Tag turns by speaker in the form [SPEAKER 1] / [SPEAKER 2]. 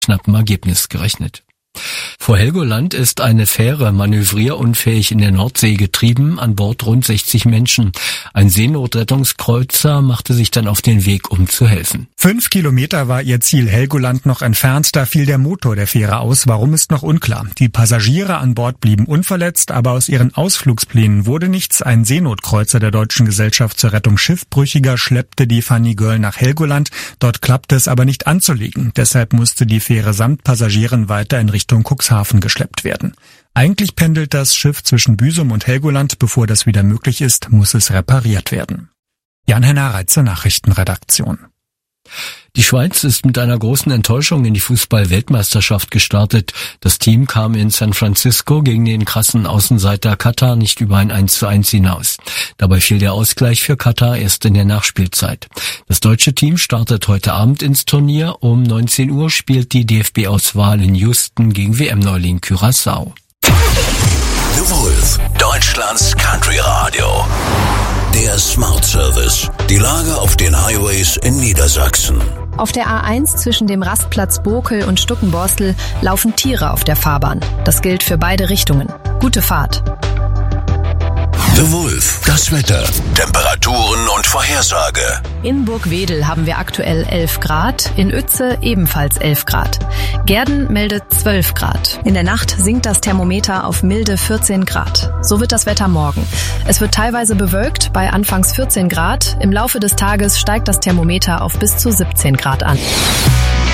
[SPEAKER 1] knappen Ergebnis gerechnet. Vor Helgoland ist eine Fähre manövrierunfähig in der Nordsee getrieben, an Bord rund 60 Menschen. Ein Seenotrettungskreuzer machte sich dann auf den Weg, um zu helfen.
[SPEAKER 2] 5 Kilometer war ihr Ziel Helgoland noch entfernt, da fiel der Motor der Fähre aus. Warum, ist noch unklar. Die Passagiere an Bord blieben unverletzt, aber aus ihren Ausflugsplänen wurde nichts. Ein Seenotkreuzer der Deutschen Gesellschaft zur Rettung Schiffbrüchiger schleppte die Funny Girl nach Helgoland. Dort klappte es aber nicht anzulegen. Deshalb musste die Fähre samt Passagieren weiter in Richtung Cuxhaven geschleppt werden. Eigentlich pendelt das Schiff zwischen Büsum und Helgoland. Bevor das wieder möglich ist, muss es repariert werden. Jan-Henner Reitze, Nachrichtenredaktion.
[SPEAKER 1] Die Schweiz ist mit einer großen Enttäuschung in die Fußball-Weltmeisterschaft gestartet. Das Team kam in San Francisco gegen den krassen Außenseiter Katar nicht über ein 1:1 hinaus. Dabei fiel der Ausgleich für Katar erst in der Nachspielzeit. Das deutsche Team startet heute Abend ins Turnier. Um 19 Uhr spielt die DFB-Auswahl in Houston gegen WM-Neuling Curaçao.
[SPEAKER 3] The Wolf, Deutschlands Country-Radio. Der Smart Service. Die Lage auf den Highways in Niedersachsen.
[SPEAKER 4] Auf der A1 zwischen dem Rastplatz Bokel und Stuckenborstel laufen Tiere auf der Fahrbahn. Das gilt für beide Richtungen. Gute Fahrt.
[SPEAKER 3] The Wolf, das Wetter, Temperaturen und Vorhersage.
[SPEAKER 4] In Burgwedel haben wir aktuell 11 Grad, in Uetze ebenfalls 11 Grad. Gerden meldet 12 Grad. In der Nacht sinkt das Thermometer auf milde 14 Grad. So wird das Wetter morgen. Es wird teilweise bewölkt bei anfangs 14 Grad. Im Laufe des Tages steigt das Thermometer auf bis zu 17 Grad an.